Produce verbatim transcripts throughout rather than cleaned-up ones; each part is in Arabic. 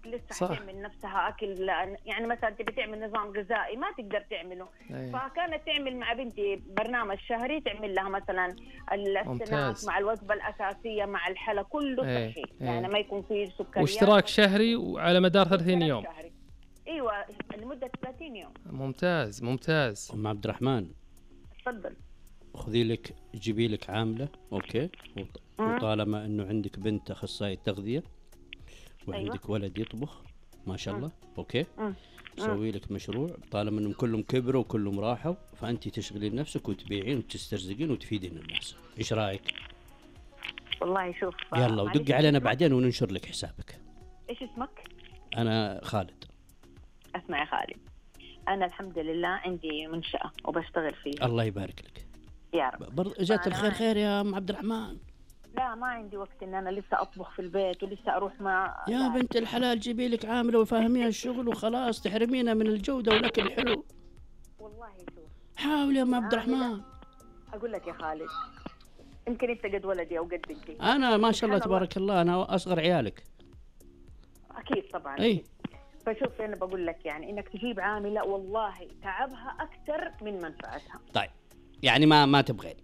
لسه حتعمل نفسها اكل، يعني مثلا تبي تعمل نظام غذائي ما تقدر تعمله. أيه. فكانت تعمل مع بنتي برنامج شهري، تعمل لها مثلا السناك مع الوجبه الاساسيه مع الحلا كله أيه. صحي. أيه. يعني ما يكون فيه سكريات. واشتراك شهري وعلى مدار ثلاثين يوم. شهري. ايوه لمده ثلاثين يوم. ممتاز ممتاز. ام عبد الرحمن تفضل. خذي لك جيبي لك عامله اوكي، وطالما انه عندك بنت اخصائيه تغذيه وعندك أيوة. ولد يطبخ ما شاء الله. مم. اوكي. مم. سوي لك مشروع، طالما انهم كلهم كبروا وكلهم راحوا فانت تشغلين نفسك وتبيعين وتسترزقين وتفيدين الناس. ايش رايك؟ والله شوف يلا ودق علينا بعدين وننشر لك حسابك. ايش اسمك؟ انا خالد. اسمع يا خالد، انا الحمد لله عندي منشأة وبشتغل فيها. الله يبارك لك يا رب. برضه جات الخير خير يا ام عبد الرحمن. لا ما عندي وقت ان انا لسه اطبخ في البيت ولسه اروح مع يا بنت الحلال جيبي لك عامله وفهميها الشغل وخلاص، تحرمينا من الجوده والاكل الحلو. والله شوف حاول يا ام عبد الرحمن. اقول لك يا خالد يمكن انت قد ولدي او قد بنتي. انا ما شاء الله تبارك الله انا اصغر عيالك. اكيد طبعا. اي فشوف انا بقول لك يعني انك تجيب عامله والله تعبها اكثر من منفعتها. طيب يعني ما ما تبغين؟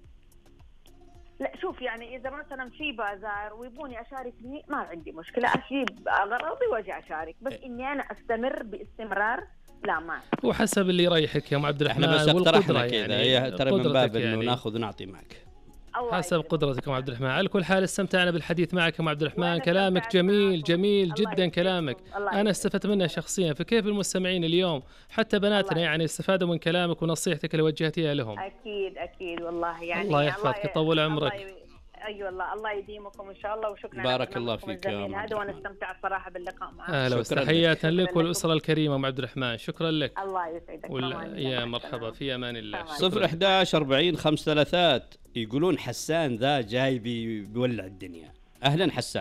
لا شوف يعني اذا مثلا في بازار ويبوني اشارك فيه ما عندي مشكله، اجيب اغراضي واجي اشارك، بس اني انا استمر باستمرار لا ما. وحسب اللي يريحك يا ام عبد الرحمن. احنا بس اقترحنا كذا هي ترى من باب يعني انه ناخذ ونعطي معك حسب قدرتك يا ام عبد الرحمن. على كل حال استمتعنا بالحديث معك يا ام عبد الرحمن، كلامك جميل جميل جدا كلامك، انا استفدت منه شخصيا. فكيف المستمعين اليوم حتى بناتنا يعني استفادوا من كلامك ونصيحتك اللي وجهتيها لهم؟ اكيد اكيد والله يعني الله يحفظك يطول عمرك. اي أيوة والله الله يديمكم ان شاء الله، وشكرا بارك الله فيك يا ام هذا، وانا استمتعت صراحه باللقاء معك. اهلا وسهلا، تحياتنا لك والاسره الكريمه ام عبد الرحمن، شكرا لك. الله يسعدك. وال... يا مرحبا، في امان الله. صفر أحد عشر أربعين خمس ثلاثات يقولون حسان ذا جاي بيولع الدنيا. اهلا حسان.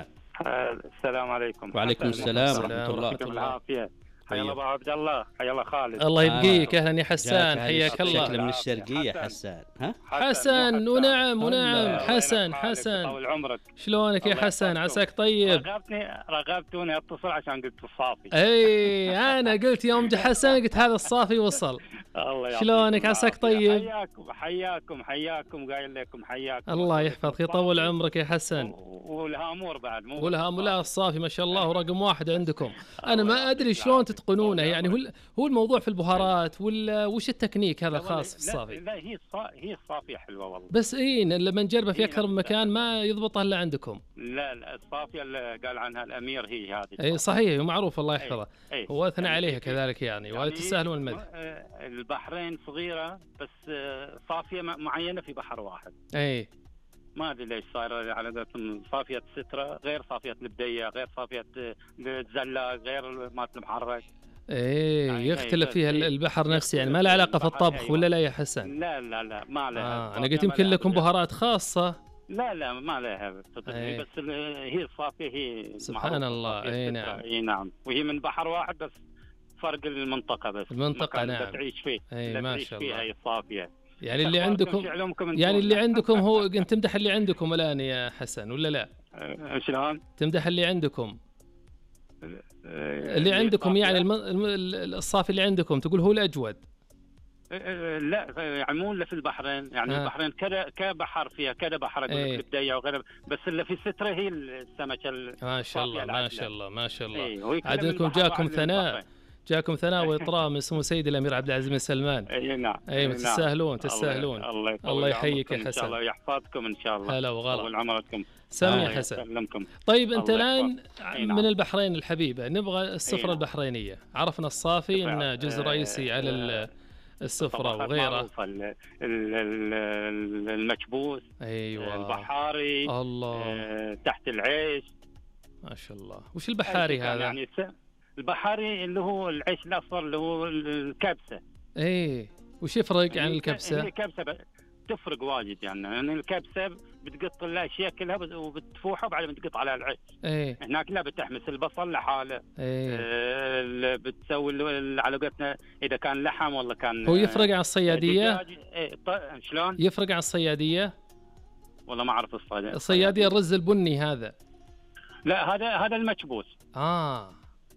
السلام عليكم. وعليكم السلام ورحمه الله. يعطيكم العافيه. حيا الله ابو عبد الله، حيا الله خالد. الله يبقيك. آه. اهلا يا حسان، حياك الله. شكله من الشرقيه حسان. ها حسن ونعم ونعم. حسن حسن طول عمرك. شلونك يا حسن؟ عساك طيب. رغبتني رغبتوني اتصل عشان قلت الصافي. اي انا قلت يوم جه حسن قلت هذا الصافي وصل. الله يعطيك. شلونك؟ عساك طيب. حياكم حياكم حياكم قايل لكم حياكم. الله يحفظك يطول عمرك يا حسن. والهامور بعد مو والهامور. لا الصافي ما شاء الله رقم واحد عندكم. انا ما ادري شلون تتقنونه يعني. هو هو الموضوع في البهارات ولا وش التكنيك هذا الخاص في الصافي؟ لا هي هي الصافيه حلوه والله. بس اي لما نجربه في اكثر من مكان ما يضبط الا عندكم. لا لا الصافيه اللي قال عنها الامير هي هذه. اي صحيح ومعروف الله يحفظه. هو اثنى عليها كذلك يعني، ولا تستاهلون المدح. البحرين صغيره بس صافيه معينه في بحر واحد. اي ما ادري ليش صايره على قولتهم صافيه ستره غير صافيه البديه غير صافيه الزلاق غير مات المحرك. ايه يعني يختلف فيها البحر نفسه يعني، ما له علاقه في الطبخ. أيوة. ولا لا يا حسن؟ لا لا لا ما لها. آه انا قلت يمكن لكم بهارات خاصه. لا لا ما لها. أيه. بس هي الصافيه هي سبحان الله. اي نعم. اي نعم، وهي من بحر واحد بس فرق المنطقه بس المنطقه نعم تعيش فيه. اي ما شاء الله. هي الصافيه يعني اللي عندكم يعني اللي عندكم هو انت تمدح اللي عندكم الان يا حسن ولا لا؟ شلون؟ تمدح اللي عندكم اللي عندكم يعني الصافي اللي عندكم تقول هو الأجود. لا يعني مو اللي في البحرين يعني. آه. البحرين كذا كبحر فيها كذا بحر اقول لك البدايه وغيره، بس اللي في الستره هي السمكه. ما شاء الله ما شاء الله ما شاء الله. عاد انكم جاكم ثناء جاكم ثناء واطراء من سمو سيد الامير عبد العزيز بن سلمان. اي نعم. اي تستاهلون تستاهلون. الله, الله يحييك يا حسن. ان شاء الله يحفظكم ان شاء الله. هلا وغلا. طول عمركم. سامي يا حسن. طيب انت الان من البحرين الحبيبه نبغى السفره البحرينيه. عرفنا الصافي انه جزء رئيسي على السفره وغيره. المكبوس. ايوه. البحاري. الله. تحت العيش. ما شاء الله. وش البحاري هذا؟ يعني البحاري اللي هو العيش الاصفر اللي هو الكبسه. ايه وش يفرق عن الكبسه؟ هي كبسه تفرق واجد يعني. يعني الكبسه بتقط الاشياء كلها وبتفوحها وبعدين بتقط على العيش. ايه هناك لا بتحمس البصل لحاله. ايه آه بتسوي على قولتنا اذا كان لحم ولا كان. هو يفرق عن الصياديه؟ ايه شلون؟ يفرق عن الصياديه؟ والله ما اعرف الصياديه. الصياديه الرز البني هذا. لا هذا هذا المكبوس. اه